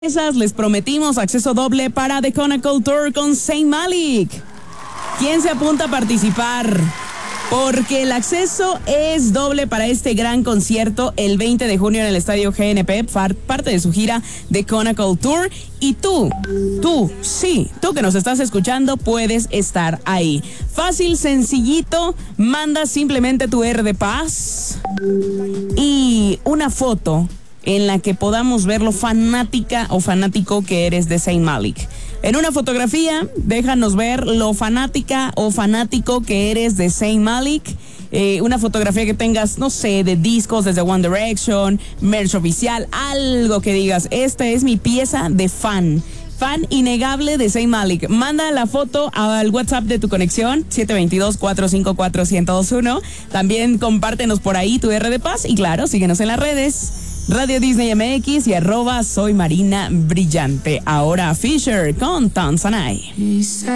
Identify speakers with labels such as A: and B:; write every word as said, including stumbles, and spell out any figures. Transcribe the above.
A: Esas les prometimos acceso doble para The Chronicle Tour con Zayn Malik. ¿Quién se apunta a participar? Porque el acceso es doble para este gran concierto el veinte de junio en el Estadio G N P, parte de su gira The Chronicle Tour. Y tú, tú, sí, tú que nos estás escuchando, puedes estar ahí. Fácil, sencillito, manda simplemente tu R de paz y una foto en la que podamos ver lo fanática o fanático que eres de Zayn Malik. En una fotografía, déjanos ver lo fanática o fanático que eres de Zayn Malik. Eh, una fotografía que tengas, no sé, de discos desde One Direction, merch oficial, algo que digas, esta es mi pieza de fan. Fan innegable de Zayn Malik. Manda la foto al WhatsApp de tu conexión, siete dos dos, cuatro cinco cuatro, uno cero dos uno. También compártenos por ahí tu R de paz y claro, síguenos en las redes. Radio Disney M X y arroba soy Marina Brillante. Ahora Fisher con Tanzanai.